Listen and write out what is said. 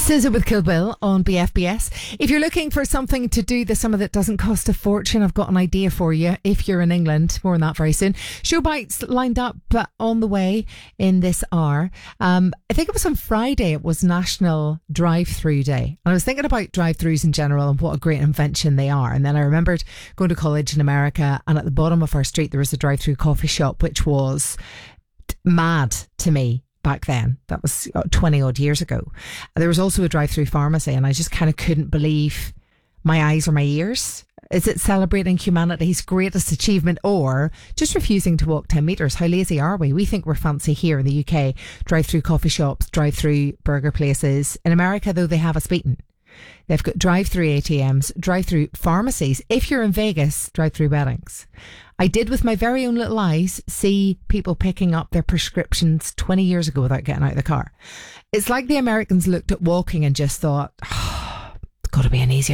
SZA with Kill Bill on BFBS. If you're looking for something to do this summer that doesn't cost a fortune, I've got an idea for you. If you're in England, more on that very soon. Show bites lined up on the way in this hour. I think it was on Friday, it was National Drive-Through Day. And I was thinking about drive-throughs in general and what a great invention they are. And then I remembered going to college in America, and at the bottom of our street there was a drive-through coffee shop, which was mad to me. Back then, that was 20 odd years ago. There was also a drive-through pharmacy, and I just kind of couldn't believe my eyes or my ears. Is it celebrating humanity's greatest achievement, or just refusing to walk 10 metres? How lazy are we? We think we're fancy here in the UK. Drive-through coffee shops, drive-through burger places. In America, though, they have us beaten. They've got drive-through ATMs, drive-through pharmacies. If you're in Vegas, drive-through weddings. I did with my very own little eyes see people picking up their prescriptions 20 years ago without getting out of the car. It's like the Americans looked at walking and just thought, oh, it's got to be an easier